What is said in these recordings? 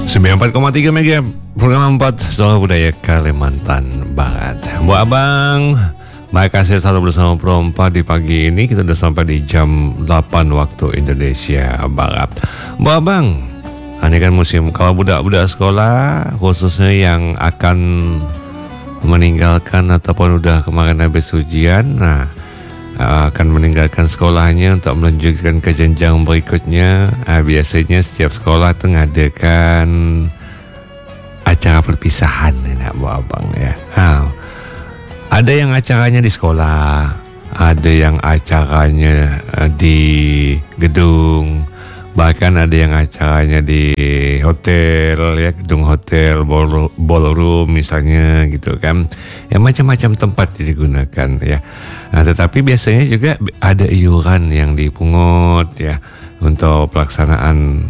94,3 Mega program 4 Suara Budaya Kalimantan Barat. Buat abang, makasih selalu bersama Pro4 di pagi ini. Kita sudah sampai di jam 8 waktu Indonesia Barat. Buat abang, ini kan musim kalau budak-budak sekolah, khususnya yang akan meninggalkan ataupun udah kemarin habis ujian, akan meninggalkan sekolahnya untuk melanjutkan ke jenjang berikutnya. Biasanya setiap sekolah itu mengadakan acara perpisahan, nak buat abang ya. Ada yang acaranya di sekolah, ada yang acaranya di gedung, bahkan ada yang acaranya di hotel ya, gedung hotel, ballroom misalnya gitu kan. Ya macam-macam tempat digunakan ya. Tetapi biasanya juga ada iuran yang dipungut ya untuk pelaksanaan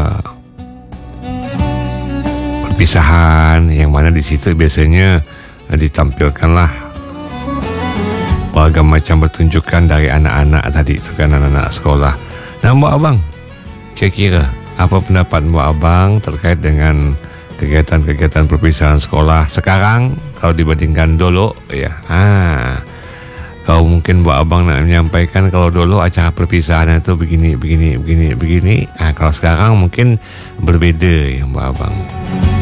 perpisahan, yang mana di situ biasanya ditampilkanlah beragam macam pertunjukan dari anak-anak tadi itu kan, anak-anak sekolah. Nah, Mbak Abang, kira-kira apa pendapat Mbak Abang terkait dengan kegiatan-kegiatan perpisahan sekolah sekarang kalau dibandingkan dulu ya? Kalau mungkin Mbak Abang nak menyampaikan kalau dulu acara perpisahan itu begini. Kalau sekarang mungkin berbeda ya Mbak Abang.